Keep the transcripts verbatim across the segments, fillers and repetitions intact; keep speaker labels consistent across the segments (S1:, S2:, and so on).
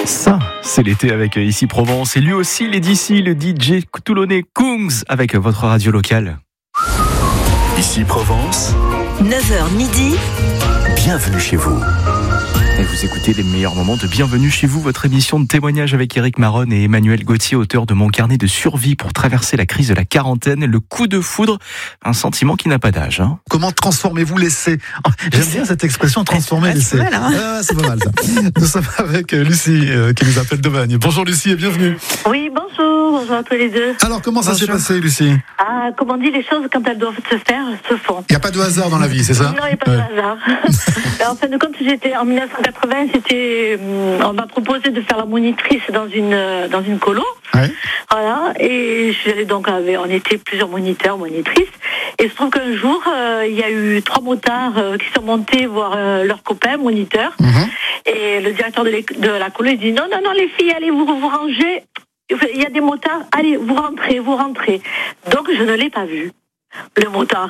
S1: Ça, c'est l'été avec Ici Provence. Et lui aussi, il est d'ici, le D J toulonnais Kungs, avec votre radio locale.
S2: Ici Provence,
S3: neuf heures midi.
S2: Bienvenue chez vous.
S1: Et vous écoutez les meilleurs moments de Bienvenue chez vous, votre émission de témoignage avec Éric Maronne et Emmanuel Gauthier, auteur de Mon carnet de survie pour traverser la crise de la quarantaine, le coup de foudre, un sentiment qui n'a pas d'âge. Hein.
S4: Comment transformez-vous l'essai ? J'aime bien cette expression, transformer l'essai.
S5: C'est pas mal, hein.
S4: ah, c'est pas mal ça. Nous sommes avec Lucie euh, qui nous appelle d'Aubagne. Bonjour Lucie et bienvenue.
S6: Oui, bonjour, bonjour à tous les deux.
S4: Alors comment ça
S5: Bonjour.
S4: s'est passé Lucie ?
S6: Ah, comme on dit, les choses quand elles doivent se faire, se font.
S4: Il n'y a pas de hasard dans la vie, c'est ça ?
S6: Non, il n'y a pas
S4: Ouais.
S6: de hasard. Alors, en fin de compte, j'étais en dix-neuf cent quatre-vingts, c'était, hum, on m'a proposé de faire la monitrice dans une euh, dans une colo.
S4: Ouais.
S6: Voilà, et j'allais donc avec, on était plusieurs moniteurs, monitrices, et il se trouve qu'un jour, euh, il y a eu trois motards euh, qui sont montés voir euh, leurs copains moniteurs,
S4: Mhm.
S6: et le directeur de, l'éc- de la colo il dit non, non, non, les filles, allez vous vous ranger, il y a des motards, allez, vous rentrez, vous rentrez. Donc je ne l'ai pas vu, le motard.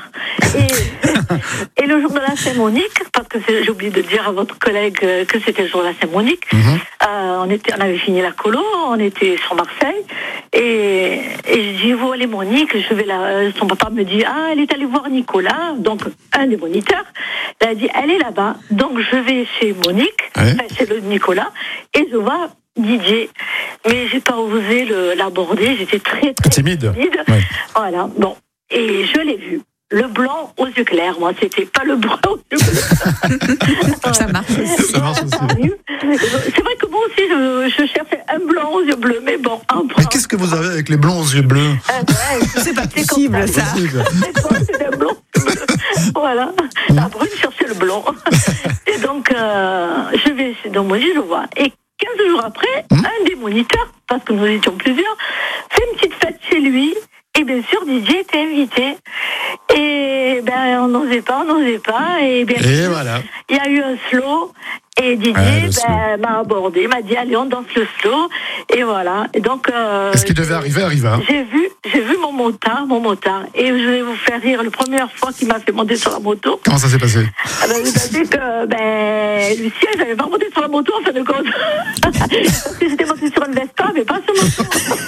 S6: Et, et le jour de la Saint-Monique, parce que c'est- j'ai oublié de dire à votre collègue euh, que c'était le jour de la Saint-Monique,
S4: Mhm.
S6: euh, on, était, on avait fini la colo, on était sur Marseille, et, et je dis, vous allez Monique, je vais là. euh, Son papa me dit, ah, elle est allée voir Nicolas, donc un des moniteurs. Elle a dit, elle est là-bas, donc je vais chez Monique,
S4: Ouais.
S6: enfin, chez le Nicolas, et je vois D J. Mais j'ai pas osé le- l'aborder, j'étais très très
S4: Timide.
S6: timide.
S4: Ouais.
S6: Voilà, bon. Et je l'ai vu. Le blanc aux yeux clairs, moi, c'était pas le brun aux yeux bleus.
S5: Ça marche aussi.
S4: Ça marche aussi.
S6: C'est vrai que moi aussi, je, je cherchais un blanc aux yeux bleus, mais bon, un brun.
S4: Mais qu'est-ce que vous avez avec les blonds aux yeux bleus ?
S6: Ah ouais,
S5: C'est pas
S6: c'est
S5: possible,
S6: comme
S5: ça.
S4: Possible.
S6: C'est toi, c'est un blond. Voilà. La brune cherchait le blond. Et donc, euh, je vais chez Don Moji, je vois. Et quinze jours après, un des moniteurs, parce que nous étions plusieurs, fait une petite fête chez lui. Et bien sûr, D J était invité. Et ben, on n'osait pas, on n'osait pas. Et bien
S4: Et
S6: sûr,
S4: voilà.
S6: il y a eu un slow. Et D J
S4: Ouais, le
S6: ben, m'a abordé, m'a dit allez on danse le slow. Et voilà. Et donc, euh,
S4: Et ce qui devait arriver arriva.
S6: j'ai vu, j'ai vu mon motard, mon motard. Et je vais vous faire rire. La première fois qu'il m'a fait monter sur la moto,
S4: Comment ça s'est passé ?
S6: ah ben, vous savez que ben, Lucien, j'avais pas monté sur la moto en fin de compte. Parce que j'étais montée sur une Vespa, mais pas sur moto.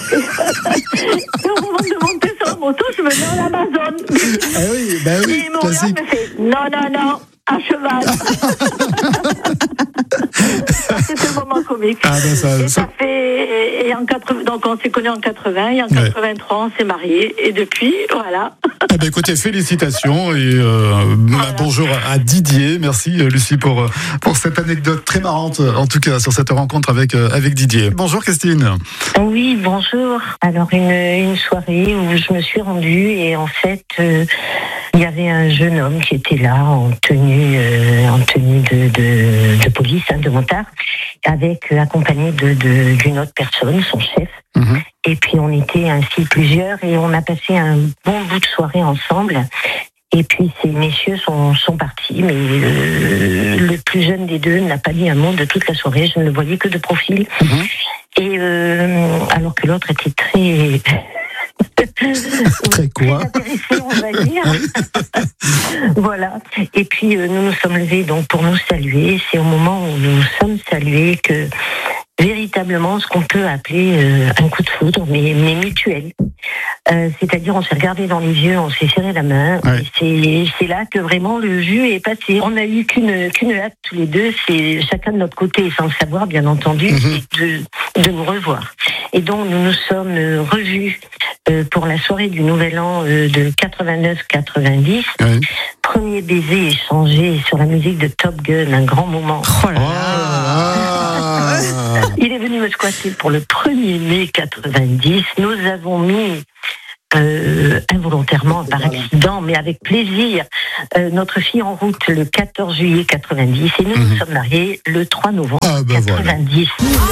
S6: Et au moment de monter sur la moto, je me mets en Amazon.
S4: Ah oui, bah
S6: Et
S4: oui,
S6: mon gars
S4: classique.
S6: me fait non, non, non, à cheval. C'était un moment comique.
S4: Ah ben ça,
S6: Et
S4: ça-
S6: ça fait, et en quatre-vingts, donc on s'est connus en quatre-vingts, et en
S4: Ouais.
S6: quatre-vingt-trois, on s'est mariés, et depuis, voilà.
S4: Eh ben, écoutez, félicitations et euh,
S6: Voilà.
S4: bonjour à Didier. Merci euh, Lucie pour euh, pour cette anecdote très marrante, euh, en tout cas sur cette rencontre avec euh, avec Didier. Bonjour Christine.
S7: Oui, bonjour. Alors, une, une soirée où je me suis rendue et en fait, euh, il y avait un jeune homme qui était là en tenue, euh, en tenue de, de, de police, hein, de motard, avec euh, accompagné de, de, d'une autre personne, son chef.
S4: Mhm.
S7: Et puis, on était ainsi plusieurs et on a passé un bon bout de soirée ensemble. Et puis ces messieurs sont, sont partis, mais euh, le plus jeune des deux n'a pas dit un mot de toute la soirée. Je ne le voyais que de profil.
S4: Mhm.
S7: Et euh, alors que l'autre était très
S4: Très quoi ?
S7: intéressé, on va dire. Voilà. Et puis euh, nous nous sommes levés donc pour nous saluer. C'est au moment où nous nous sommes salués que véritablement ce qu'on peut appeler euh, un coup de foudre, mais, mais mutuel. Euh, c'est-à-dire on s'est regardé dans les yeux, on s'est serré la main.
S4: Ouais.
S7: Et c'est, c'est là que vraiment le jus est passé. On n'a eu qu'une, qu'une hâte tous les deux, c'est chacun de notre côté, sans le savoir bien entendu,
S4: Mhm.
S7: de, de nous revoir. Et donc nous nous sommes euh, revus euh, pour la soirée du Nouvel An euh, de quatre-vingt-neuf quatre-vingt-dix.
S4: Oui.
S7: Premier baiser échangé sur la musique de Top Gun, un grand moment.
S5: Oh là
S4: Oh
S5: là.
S4: là là.
S7: Il est venu me squatter pour le premier mai quatre-vingt-dix. Nous avons mis euh, involontairement, par accident, mais avec plaisir, euh, notre fille en route le quatorze juillet quatre-vingt-dix et nous
S4: Mhm.
S7: nous sommes mariés le trois novembre
S4: Ah ben voilà.
S7: quatre-vingt-dix.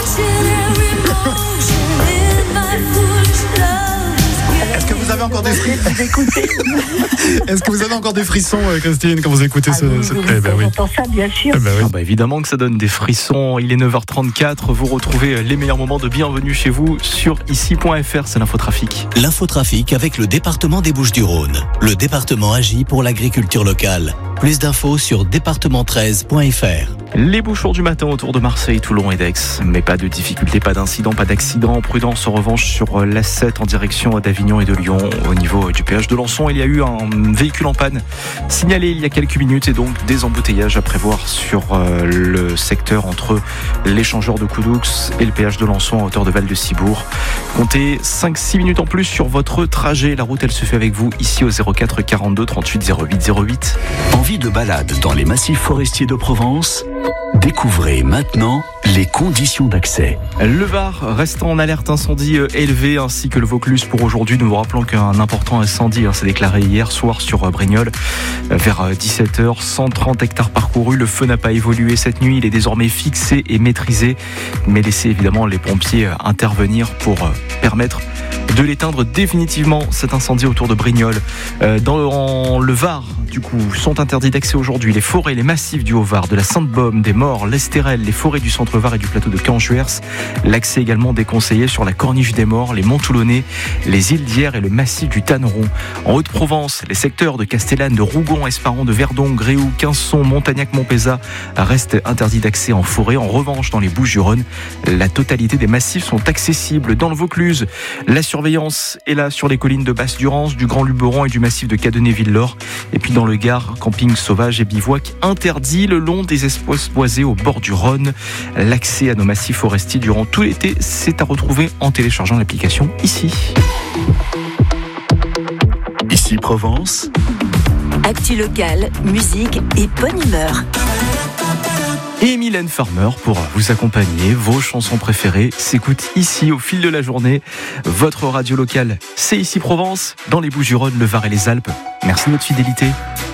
S4: Est-ce que vous avez encore des frissons Est-ce que vous avez encore des frissons, euh, Christine, quand vous écoutez
S7: Ah
S4: ce,
S7: oui,
S4: ce...
S7: oui,
S4: Eh ben oui.
S7: j'entends ça, bien sûr.
S4: Eh ben oui.
S1: Ah bah évidemment que ça donne des frissons. Il est neuf heures trente-quatre. Vous retrouvez les meilleurs moments de Bienvenue chez vous sur ici point f r. C'est l'infotrafic.
S2: L'infotrafic avec le département des Bouches-du-Rhône. Le département agit pour l'agriculture locale. Plus d'infos sur département treize point f r.
S1: Les bouchons du matin autour de Marseille, Toulon et Dax. Mais pas de difficultés, pas d'incidents, pas d'accidents. Prudence en revanche sur l'A sept en direction d'Avignon et de Lyon. Au niveau du péage de Lançon, il y a eu un véhicule en panne signalé il y a quelques minutes et donc des embouteillages à prévoir sur le secteur entre l'échangeur de Coudoux et le péage de Lançon à hauteur de Val-de-Cibourg. Comptez cinq six minutes en plus sur votre trajet. La route, elle se fait avec vous ici au zéro quatre quarante-deux trente-huit zéro huit zéro huit.
S2: Envie de balade dans les massifs forestiers de Provence ? Découvrez maintenant les conditions d'accès.
S1: Le Var reste en alerte incendie élevé ainsi que le Vaucluse pour aujourd'hui. Nous vous rappelons qu'un important incendie hein, s'est déclaré hier soir sur Brignoles vers dix-sept heures. cent trente hectares parcourus. Le feu n'a pas évolué cette nuit. Il est désormais fixé et maîtrisé. Mais laissez évidemment les pompiers intervenir pour permettre de l'éteindre définitivement cet incendie autour de Brignoles. Dans le Var, du coup, sont interdits d'accès aujourd'hui les forêts, les massifs du Haut-Var, de la Sainte-Baume, des Maures, l'Estérel, les forêts du Centre-Var et du plateau de Canjuers. L'accès également déconseillé sur la Corniche des Maures, les Monts-Toulonnais, les îles d'Hyères et le massif du Tanneron. En Haute-Provence, les secteurs de Castellane, de Rougon, Esparon, de Verdon, Gréoux, Quinson, Montagnac, Montpezat restent interdits d'accès en forêt. En revanche, dans les Bouches-du-Rhône, la totalité des massifs sont accessibles. Dans le Vaucluse, la surveillance est là sur les collines de Basse-Durance, du Grand Luberon et du massif de Cadenet-Villelor. Et puis dans le Gard, camping sauvage et bivouac interdit le long des espaces boisés au bord du Rhône. L'accès à nos massifs forestiers durant tout l'été, c'est à retrouver en téléchargeant l'application ici.
S2: Ici Provence.
S3: Actu locale, musique et bonne humeur.
S1: Et Mylène Farmer pour vous accompagner. Vos chansons préférées s'écoutent ici au fil de la journée. Votre radio locale, c'est Ici Provence, dans les Bouches-du-Rhône, le Var et les Alpes. Merci de votre fidélité.